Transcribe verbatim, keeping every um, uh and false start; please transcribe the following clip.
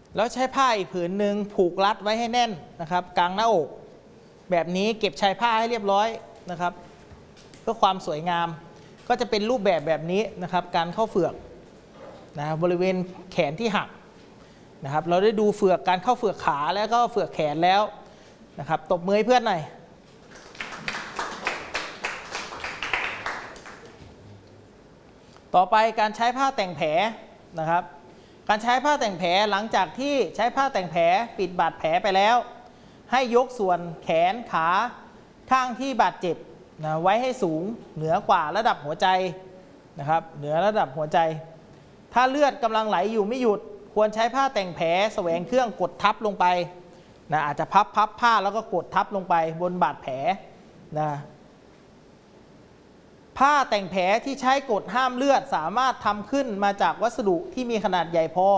แล้วใช้ผ้าอีกผืนหนึ่งผูกรัดไว้ให้แน่นนะครับกลางหน้าอกแบบนี้เก็บชายผ้าให้เรียบร้อยนะครับเพื่อความสวยงามก็จะเป็นรูปแบบแบบนี้นะครับการเข้าเฝือกนะบริเวณแขนที่หักนะครับเราได้ดูเฝือกการเข้าเฝือกขาแล้วก็เฝือกแขนแล้วนะครับตบมือให้เพื่อนหน่อยต่อไปการใช้ผ้าแต่งแผลนะครับการใช้ผ้าแต่งแผลหลังจากที่ใช้ผ้าแต่งแผลปิดบาดแผลไปแล้วให้ยกส่วนแขนขาข้างที่บาดเจ็บนะไว้ให้สูงเหนือกว่าระดับหัวใจนะครับเหนือระดับหัวใจถ้าเลือดกำลังไหลอยู่ไม่หยุดควรใช้ผ้าแต่งแผลแสวงเครื่องกดทับลงไปนะอาจจะพับพับผ้าแล้วก็กดทับลงไปบนบาดแผลนะผ้าแต่งแผลที่ใช้กดห้ามเลือดสามารถทำขึ้นมาจากวัสดุที่มีขนาดใหญ่พอ